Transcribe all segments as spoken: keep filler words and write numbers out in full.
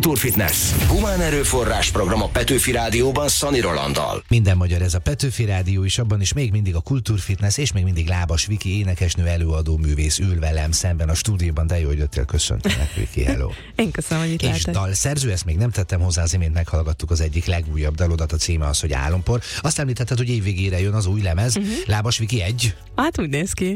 Kultúrfitness. Humán erőforrás program a Petőfi Rádióban Szani Rolanddal. Minden magyar ez a Petőfi Rádió, és abban is még mindig a Kultúrfitness, és még mindig Lábas Viki, énekesnő, előadó, művész ül velem szemben a stúdióban. De jó, hogy jöttél, köszöntelek, Viki, hello. Én köszönöm, hogy itt És lehetek. dalszerző, ezt még nem tettem hozzá, az imént meghallgattuk az egyik legújabb dalodat, a címe az, hogy Álompor. Azt említetted, hogy évvégére jön az új lemez, uh-huh. Lábas Viki egy. Hát úgy néz ki.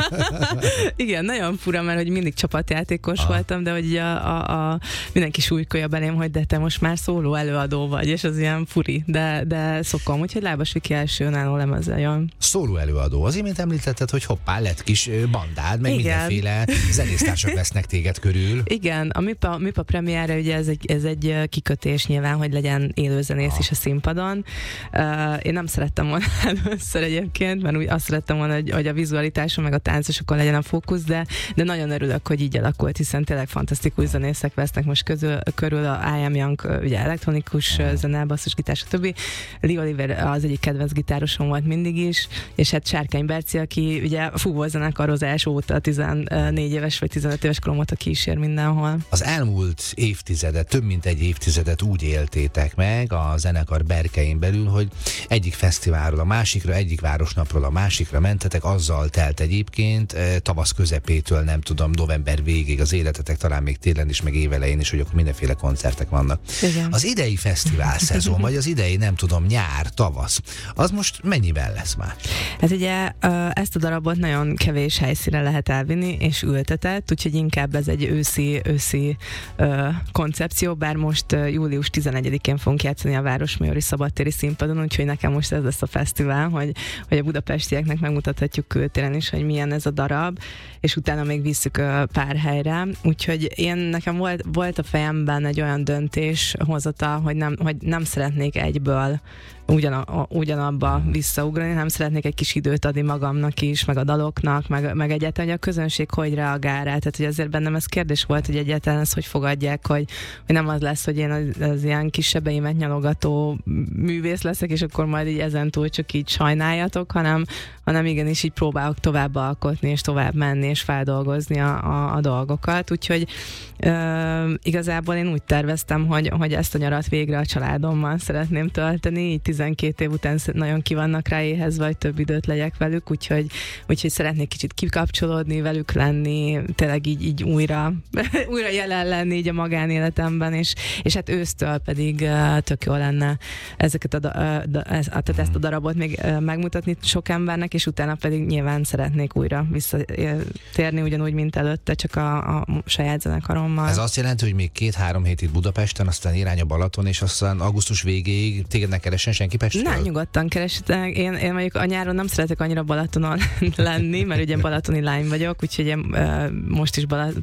Igen, nagyon fura, mert hogy mindig csapatjátékos ah. voltam, de hogy a, a, a, mindenki súlykolja belém, hogy de te most már szóló előadó vagy, és az ilyen furi, de, de szokom, úgyhogy Lábas Viki első önálló lemezzel jön. Szóló előadó. Az imént említetted, hogy hoppá, lett kis bandád, meg igen. Mindenféle zenésztársak vesznek téged körül. Igen, a MIPA, MIPA premierre ugye ez egy, ez egy kikötés nyilván, hogy legyen élőzenész ah. is a színpadon. Uh, én nem szerettem volna először egyébként, mert úgy azt szerettem volna, hogy, hogy a vizualitáson meg a táncosokon legyen a fókusz, de, de nagyon örülök, hogy így alakult, hiszen tényleg fantasztikus zenészek vesznek most közül, körül, a I Am Young, ugye elektronikus zene, basszusgitár, stb. Lee Oliver az egyik kedvenc gitárosom volt mindig is, és hát Sárkány Berci, aki ugye a fúvózenekarozás óta tizennégy éves vagy tizenöt éves korom óta kísér mindenhol. Az elmúlt évtizedet, több mint egy évtizedet úgy éltétek meg a zenekar berkein belül, hogy egyik fesztiválról a másikra, egyik városnapról a másikra mentetek, azzal telt egyébként tavasz közepétől, nem tudom, november végig az életetek, talán még télen is, meg évelején is, hogy akkor mindenféle koncertek vannak. Igen. Az idei fesztivál szezon, vagy az idei, nem tudom, nyár, tavasz, az most mennyiben lesz már? Hát ugye ezt a darabot nagyon kevés helyszínre lehet elvinni, és ültetett, úgyhogy inkább ez egy őszi, őszi uh, koncepció, bár most uh, július tizenegyedikén fogunk játszani a Városmajori Szabadtéri színpadon, úgyhogy nekem most ez lesz a fesztivál, hogy, hogy a budapestieknek megmutathatjuk kültéren is, hogy milyen ez a darab, és utána még visszük uh, pár helyre, úgyhogy én nekem volt, volt a fejemben egy olyan döntés hozata, hogy nem, hogy nem szeretnék egyből ugyan, ugyanabba visszaugrani, nem szeretnék egy kis időt adni magamnak is, meg a daloknak, meg, meg egyáltalán, hogy a közönség hogy reagál rá. Tehát, hogy azért bennem ez kérdés volt, hogy egyáltalán ezt hogy fogadják, hogy, hogy nem az lesz, hogy én az, az ilyen kisebbeimet nyalogató művész leszek, és akkor majd így ezentúl csak így sajnáljatok, hanem, hanem igenis így próbálok tovább alkotni, és tovább menni, és feldolgozni a, a, a dolgokat. Úgyhogy uh, igazából én úgy terveztem, hogy, hogy ezt a nyarat végre a családommal szeretném tölteni, így tizenkét év után nagyon ki vannak rá éhezve, vagy több időt legyek velük, úgyhogy, úgyhogy szeretnék kicsit kikapcsolódni, velük lenni, tényleg így, így újra, újra jelen lenni így a magánéletemben, és, és hát ősztől pedig uh, tök jó lenne ezeket a, uh, da, ez, tehát ezt a darabot még uh, megmutatni sok embernek, és utána pedig nyilván szeretnék újra visszatérni ugyanúgy, mint előtte, csak a, a saját zenekarommal. Ez azt jelenti, hogy még két-három hét itt Budapesten, aztán irány a Balaton, és aztán augusztus végéig téged ne keresen senki Pestről? Nem, nyugodtan kerestek. Én, én mondjuk a nyáron nem szeretek annyira Balatonon lenni, mert ugye balatoni lány vagyok, úgyhogy én uh, most is Balat,